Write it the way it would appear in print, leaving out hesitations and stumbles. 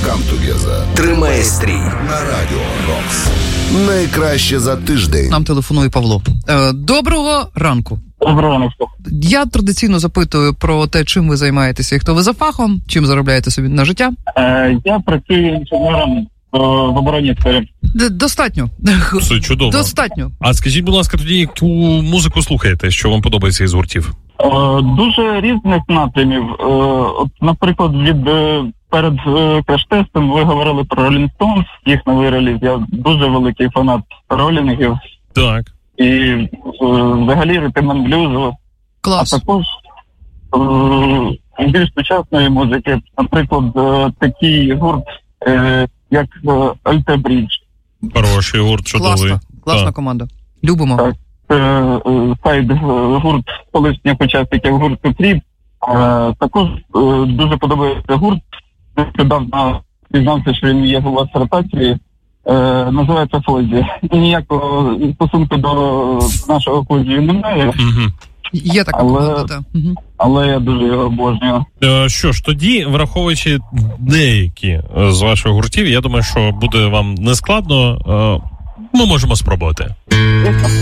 Come Together. Тримає стрій на Радіо Рокс. Найкраще за тиждень. Нам телефонує Павло. Доброго ранку. Доброго ранку. Я традиційно запитую про те, чим ви займаєтеся і хто ви за фахом, чим заробляєте собі на життя. Я працюю інженером в оборонній сфері. Достатньо. Це чудово. Достатньо. А скажіть, будь ласка, тоді яку музику слухаєте, що вам подобається із гуртів? Дуже різних напрямів. От, наприклад, перед краш-тестом ви говорили про Rolling Stones, їх новий реліз. Я дуже великий фанат ролінгів. Так. І взагалі ритм-н-блюзу. Клас. А також більш сучасної музики. Наприклад, такий гурт, як Alter Bridge. Хороший гурт, чудовий. Класна команда. Любимо. Так. Сайд-гурт колишніх учасників гурту Кріп. Також дуже подобається гурт. Нещодавно пізнався, що він є у вас в ротації. Називається Фозі. Ніякого стосунку до нашого Фозі немає. Угу. Є така команда, так. Угу. Але я дуже його обожнюю. Що ж, тоді, враховуючи деякі з ваших гуртів, я думаю, що буде вам нескладно. Ми можемо спробувати.